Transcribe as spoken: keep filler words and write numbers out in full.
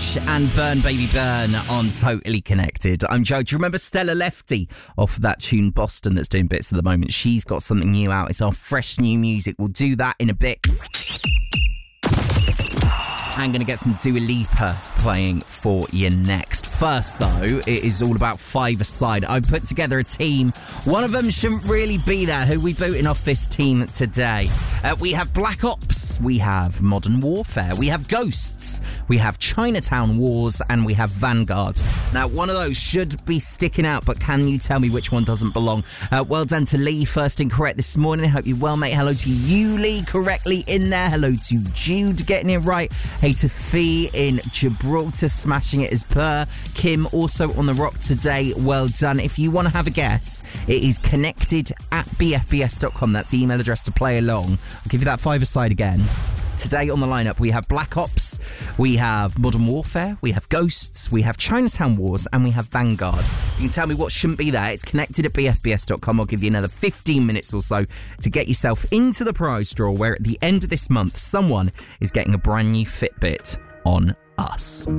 Ash and Burn Baby Burn on Totally Connected. I'm Joe. Do you remember Stella Lefty off that tune Boston that's doing bits at the moment? She's got something new out. It's our fresh new music. We'll do that in a bit. I'm going to get some Dua Lipa playing for you next. First, though, it is all about five-a-side. I've put together a team. One of them shouldn't really be there. Who are we booting off this team today? Uh, we have Black Ops. We have Modern Warfare. We have Ghosts. We have Chinatown Wars. And we have Vanguard. Now, one of those should be sticking out, but can you tell me which one doesn't belong? Uh, well done to Lee, first incorrect this morning. I hope you're well, mate. Hello to you, Lee, correctly in there. Hello to Jude, getting it right. Hey to Fee in Gibraltar, smashing it as per. Kim also on the rock today. Well done. If you want to have a guess, it is connected at b f b s dot com. That's the email address to play along. I'll give you that five-a-side again. Today on the lineup, we have Black Ops, we have Modern Warfare, we have Ghosts, we have Chinatown Wars, and we have Vanguard. You can tell me what shouldn't be there. It's connected at b f b s dot com. I'll give you another fifteen minutes or so to get yourself into the prize draw, where at the end of this month, someone is getting a brand new Fitbit on us.